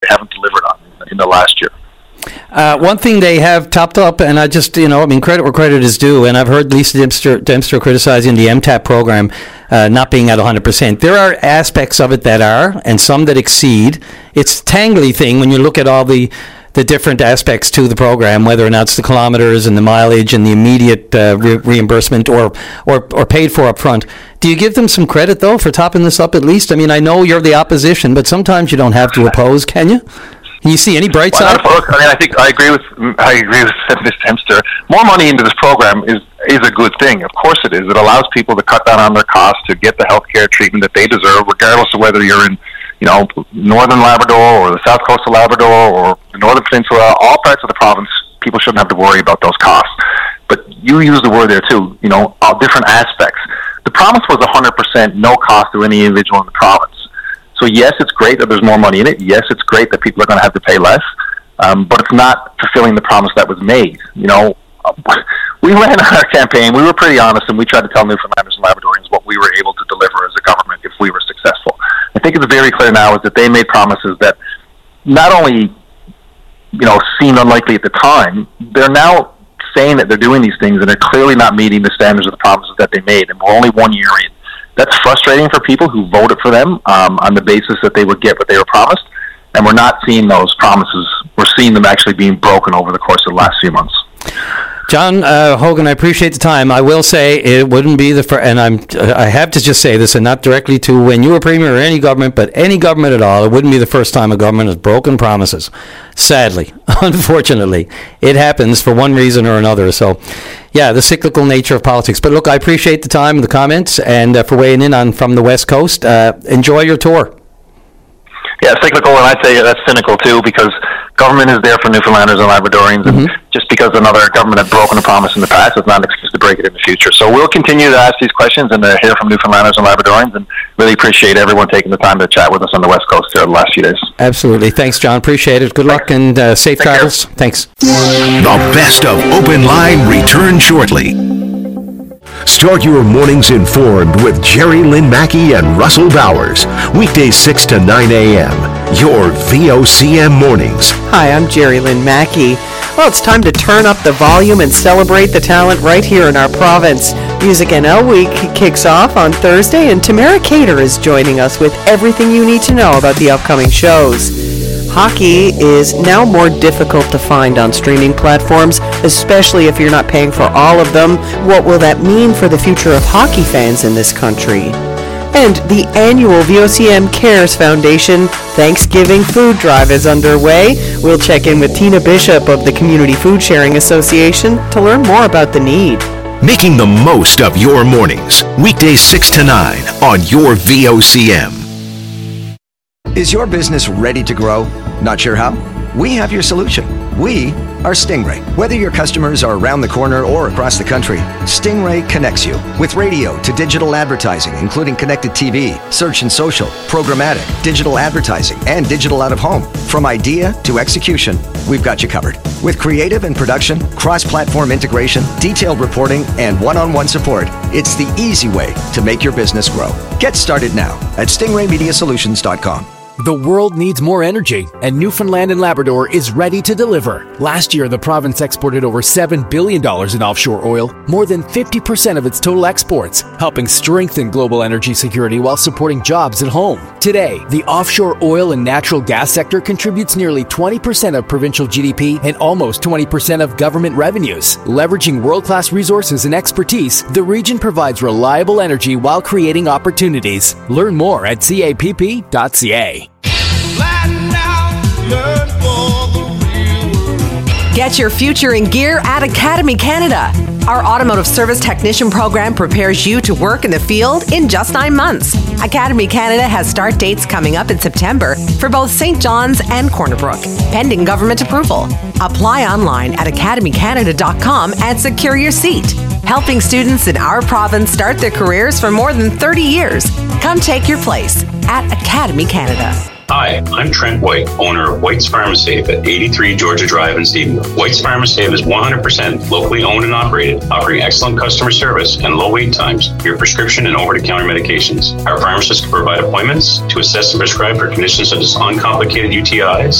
haven't delivered on in the last year. One thing they have topped up, and I just, credit where credit is due, and I've heard Lisa Dempster criticizing the MTAP program not being at 100%. There are aspects of it that are, and some that exceed. It's a tangly thing when you look at all the different aspects to the program, whether or not it's the kilometers and the mileage and the immediate reimbursement or paid for up front. Do you give them some credit, though, for topping this up at least? I mean, I know you're the opposition, but sometimes you don't have to oppose, can you? Can you see any bright side? I think I agree with Ms. Dempster. More money into this program is a good thing. Of course it is. It allows people to cut down on their costs, to get the health care treatment that they deserve, regardless of whether you're in northern Labrador or the south coast of Labrador or the northern peninsula. All parts of the province, people shouldn't have to worry about those costs. But you use the word there too, different aspects. The promise was 100% no cost to any individual in the province. So yes, it's great that there's more money in it. Yes, it's great that people are going to have to pay less. But it's not fulfilling the promise that was made. We ran our campaign. We were pretty honest, and we tried to tell Newfoundlanders and Labradorians what we were able to deliver as a government if we were successful. I think it's very clear now is that they made promises that not only, seemed unlikely at the time, they're now saying that they're doing these things, and they're clearly not meeting the standards of the promises that they made, and we're only 1 year in. That's frustrating for people who voted for them on the basis that they would get what they were promised, and we're not seeing those promises. We're seeing them actually being broken over the course of the last few months. John Hogan, I appreciate the time. I will say it wouldn't be the first, and I have to just say this, and not directly to when you were Premier or any government, but any government at all, it wouldn't be the first time a government has broken promises. Sadly, unfortunately, it happens for one reason or another. So, yeah, the cyclical nature of politics. But look, I appreciate the time and the comments, and for weighing in on from the West Coast. Enjoy your tour. Yeah, cyclical, and I'd say that's cynical too, because government is there for Newfoundlanders and Labradorians, and just because another government had broken a promise in the past, it's not an excuse to break it in the future. So we'll continue to ask these questions and to hear from Newfoundlanders and Labradorians, and really appreciate everyone taking the time to chat with us on the West Coast here the last few days. Absolutely. Thanks, John. Appreciate it. Good luck and safe travels. Thanks. The best of Open Line returns shortly. Start your mornings informed with Jerry Lynn Mackey and Russell Bowers. Weekdays 6 to 9 a.m. Your VOCM mornings. Hi, I'm Jerry Lynn Mackey. Well, it's time to turn up the volume and celebrate the talent right here in our province. Music NL Week kicks off on Thursday, and Tamara Cater is joining us with everything you need to know about the upcoming shows. Hockey is now more difficult to find on streaming platforms, especially if you're not paying for all of them. What will that mean for the future of hockey fans in this country? And the annual VOCM Cares Foundation Thanksgiving Food Drive is underway. We'll check in with Tina Bishop of the Community Food Sharing Association to learn more about the need. Making the most of your mornings. Weekdays 6 to 9 on your VOCM. Is your business ready to grow? Not sure how? We have your solution. We are Stingray. Whether your customers are around the corner or across the country, Stingray connects you with radio to digital advertising, including connected TV, search and social, programmatic, digital advertising, and digital out of home. From idea to execution, we've got you covered. With creative and production, cross-platform integration, detailed reporting, and one-on-one support, it's the easy way to make your business grow. Get started now at stingraymediasolutions.com. The world needs more energy, and Newfoundland and Labrador is ready to deliver. Last year, the province exported over $7 billion in offshore oil, more than 50% of its total exports, helping strengthen global energy security while supporting jobs at home. Today, the offshore oil and natural gas sector contributes nearly 20% of provincial GDP and almost 20% of government revenues. Leveraging world-class resources and expertise, the region provides reliable energy while creating opportunities. Learn more at capp.ca. Get your future in gear at Academy Canada. Our automotive service technician program prepares you to work in the field in just 9 months. Academy Canada has start dates coming up in September for both St. John's and Corner Brook, pending government approval. Apply online at academycanada.com and secure your seat. Helping students in our province start their careers for more than 30 years. Come take your place at Academy Canada. Hi, I'm Trent White, owner of White's Pharmasafe at 83 Georgia Drive in Stephenville. White's Pharmasafe is 100% locally owned and operated, offering excellent customer service and low wait times for your prescription and over-the-counter medications. Our pharmacists can provide appointments to assess and prescribe for conditions such as uncomplicated UTIs,